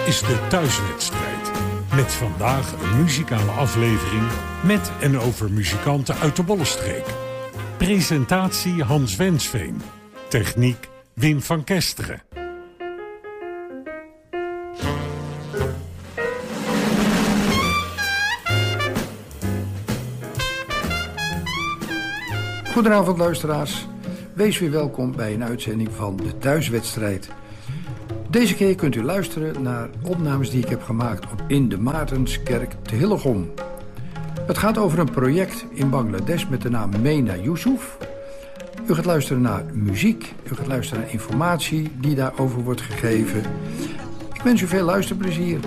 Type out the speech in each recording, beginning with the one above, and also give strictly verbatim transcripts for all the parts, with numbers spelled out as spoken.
is de Thuiswedstrijd. Met vandaag een muzikale aflevering met en over muzikanten uit de Bollenstreek. Presentatie Hans Wensveen. Techniek Wim van Kesteren. Goedenavond luisteraars. Wees weer welkom bij een uitzending van de Thuiswedstrijd. Deze keer kunt u luisteren naar opnames die ik heb gemaakt op in de Maartenskerk te Hillegom. Het gaat over een project in Bangladesh met de naam Mena Yusuf. U gaat luisteren naar muziek, u gaat luisteren naar informatie die daarover wordt gegeven. Ik wens u veel luisterplezier.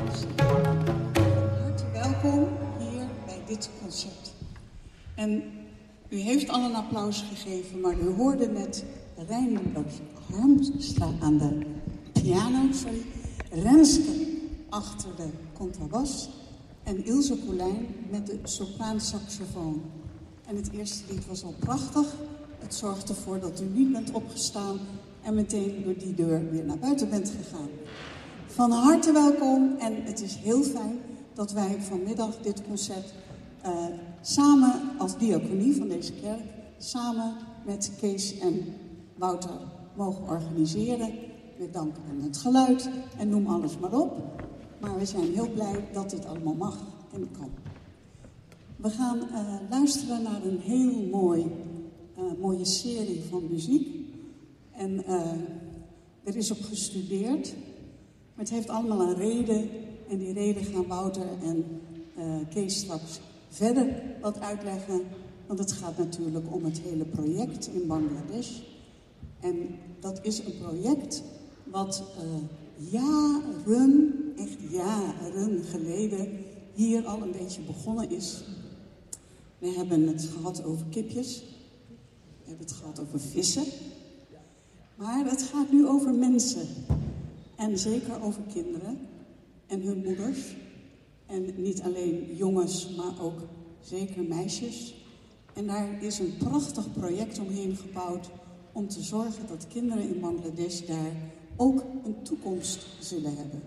Hartelijk welkom hier bij dit concert. En u heeft al een applaus gegeven, maar u hoorde net Reinoud Harmstra aan de piano, sorry, Renske achter de contrabas en Ilse Colijn met de sopraansaxofoon. En het eerste lied was al prachtig. Het zorgt ervoor dat u niet bent opgestaan en meteen door die deur weer naar buiten bent gegaan. Van harte welkom en het is heel fijn dat wij vanmiddag dit concert uh, samen als diaconie van deze kerk, samen met Kees en Wouter mogen organiseren. Met dank aan het geluid en noem alles maar op. Maar we zijn heel blij dat dit allemaal mag en kan. We gaan uh, luisteren naar een heel mooi, uh, mooie serie van muziek. En uh, er is op gestudeerd. Maar het heeft allemaal een reden. En die reden gaan Wouter en uh, Kees straks verder wat uitleggen. Want het gaat natuurlijk om het hele project in Bangladesh. En dat is een project wat uh, jaren, echt jaren geleden hier al een beetje begonnen is. We hebben het gehad over kipjes. We hebben het gehad over vissen. Maar het gaat nu over mensen. En zeker over kinderen en hun moeders. En niet alleen jongens, maar ook zeker meisjes. En daar is een prachtig project omheen gebouwd om te zorgen dat kinderen in Bangladesh daar ook een toekomst zullen hebben.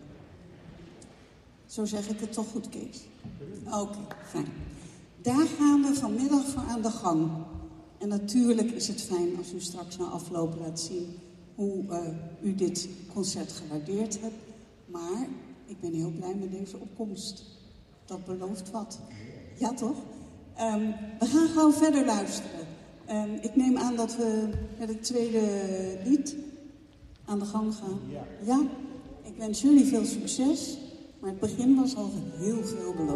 Zo zeg ik het toch goed, Kees? Oké, okay, fijn. Daar gaan we vanmiddag voor aan de gang. En natuurlijk is het fijn als u straks na afloop laat zien hoe uh, u dit concert gewaardeerd hebt. Maar ik ben heel blij met deze opkomst. Dat belooft wat. Ja, toch? Um, we gaan gauw verder luisteren. Um, ik neem aan dat we met het tweede lied aan de gang gaan. Ja? Ik wens jullie veel succes. Maar het begin was al heel veel beloofd.